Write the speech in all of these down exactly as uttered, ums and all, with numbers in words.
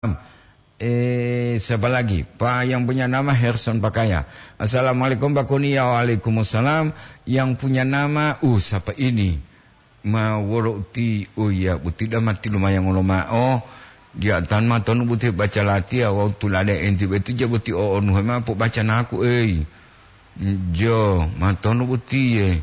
Eh, siapa lagi? Pak yang punya nama Herson Pakaya. Assalamualaikum Pak Kuni. Ya waalaikumsalam. Yang punya nama, uh siapa ini? Ma worokti. Oh ya, buti dah mati lumayan ulama. Oh, dia tan ma tonu buti baca lati awak tulade enti betu je buti oh nu ma pok baca naku eh. Jo, ma tonu buti eh.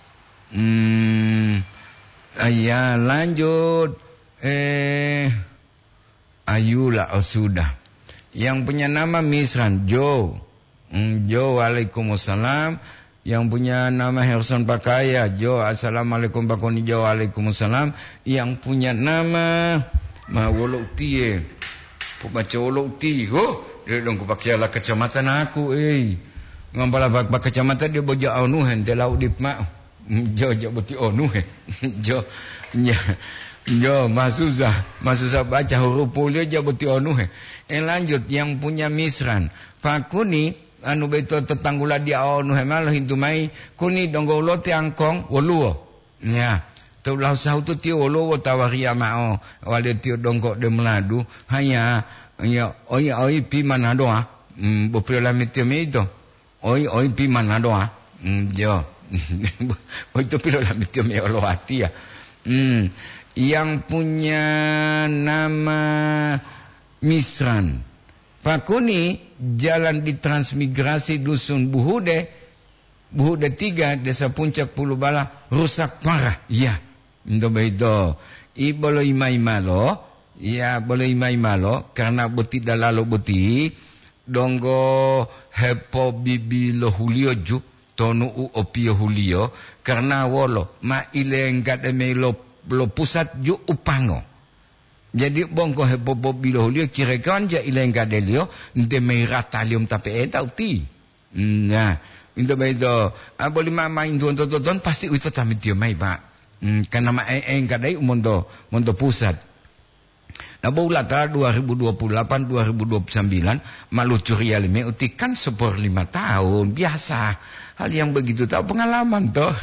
Hmm. Ayah lanjut. Eh Ayulah oh sudah. Yang punya nama Misran Jo. Hmm, Jo waalaikumsalam. Yang punya nama Herson Pakaya Jo. Assalamualaikum Pak Koni Jo waalaikumsalam. Yang punya nama Ma wolok ti eh. Pok baca wolok ti. Oh, dia dong ku pakai ala kecamatan aku eh. Ngambala bak bak kecamatan dia boja anu hen te laut dip mak. Jo jo beti onu eh. Jo nya. Jo, masusah, masusah baca huruf polio je beti onu he. Eh lanjut yang punya Misran. Pak Kuni anu beto tetanggula dia onu he malah hintu mai kuni donggo lote angkong woluo. Ya. Tu lau sau tu tio woluo tawaria mao. Wale tio donggo de meladu hanya ya oi oi pi manado ah. Hmm boprela metio meito. Oi oi pi manado ah. Hmm jo. Oi tu pilo la metio me lo hati ya. Hmm yang punya nama Misran. Pak Kuni jalan di transmigrasi Dusun Buhude, Buhude tiga, Desa Puncak Pulau Bala rusak parah. Ya, itu begitu. I boleh imai malo, ya boleh imai malo karena beti dalalo beti donggo hepo bibi lo hulio ju tonu u opio hulio karena wolo ma ileng kade melo lo pusat ju upango. Jadi bongko hebobo bilo dia kira kan ja ilenga delio nte meratalium tapi eta uti. Nah, itu begitu. Abo lima main tuan tuan tuan pasti itu tamit dia mai pak. Hmm, karena ma eng kadai mondo mondo pusat. Nah, bulan dua ribu dua puluh delapan dua ribu dua puluh sembilan malu curial me uti kan sepor lima tahun biasa. Hal yang begitu tahu pengalaman toh.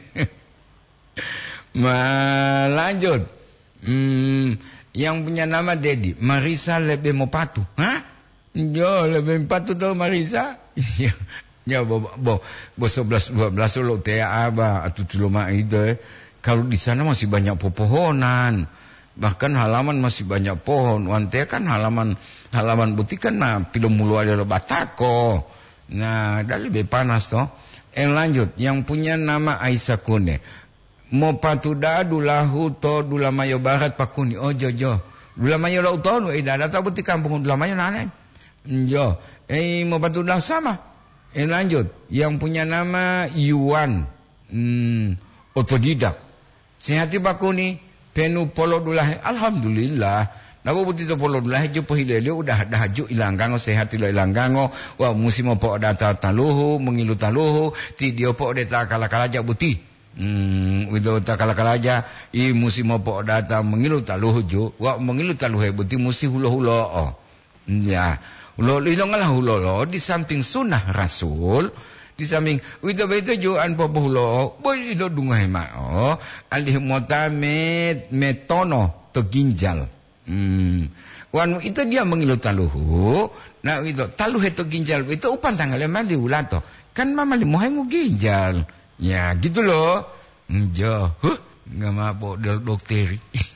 Ma, lanjut. Hmm, yang punya nama Dedi Marisa lebih mau patuh. Hah? Jo lebih patuh tuh Marisa. Ya bo bo bo sebelas dua belas lo teh aba atau celuma itu. Kalau di sana masih banyak pepohonan. Bahkan halaman masih banyak pohon. Wante kan halaman halaman butik kan nah pilih mulu ada batako. Nah, dah lebih panas toh. Eh lanjut, yang punya nama Aisyah Kune. Mo patuda dulahu to dulamayo barat Pakuni. Oh jojo. Dulamayo lau to nu ida data buti kampung dulamayo nane. Jo. Eh mo patuda sama. Eh lanjut. Yang punya nama Yuan. Hmm, otodidak. Sehati Pakuni penu polo dulah. Alhamdulillah. Nabo buti to polo dulah jo pohilele udah dah ju ilanggango sehat ilo ilanggango. Wah musim po data taluhu mengilu taluhu ti dio po data kala-kala buti. Hmm, itu takala-kala aja i musim apa data mengilu taluh ju wa mengilu taluh buti musim hula-hula oh ya hula ilongalah hula di samping sunnah rasul di samping itu betul ju an popo hula boy itu dungai ma oh alih motamet metono to ginjal hmm wan itu dia mengilu taluh nah itu taluh itu ginjal itu upan tanggal mali ulato kan mama limuhangu ginjal. Ya gitu loh. Jo, huh, nggak mau dokter.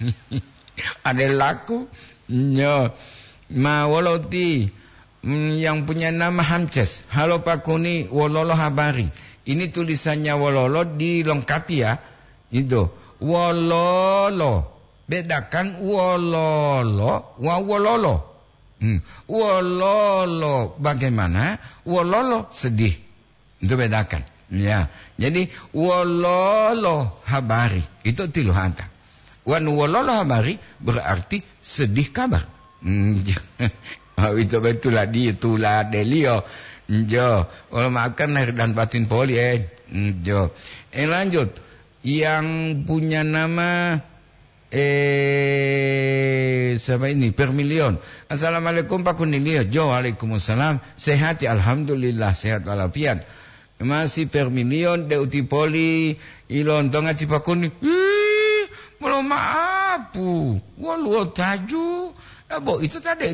Ada laku. Jo, ma woloti yang punya nama Hamces. Halo Pak Kuni, wololo habari. Ini tulisannya wololo dilengkapi ya. Itu wololo. Bedakan wololo, wa wololo. Hmm. Wololo bagaimana? Wololo sedih. Itu bedakan. Ya, jadi wololo habari itu tilu hanta. Wan wololo habari berarti sedih kabar. Hmm, oh, itu betul lah dia itulah delio. Jo, kalau makan lahir dan batin poli eh. Jo. Eh lanjut, yang punya nama eh siapa ini Permilion. Assalamualaikum Pak Kunilio. Jo, waalaikumsalam. Sehat ya, alhamdulillah sehat walafiat. Masih Permilion de utipoli ilontonga tipakuni. Ih, belum maapu. Walu taju. Abo itu tadi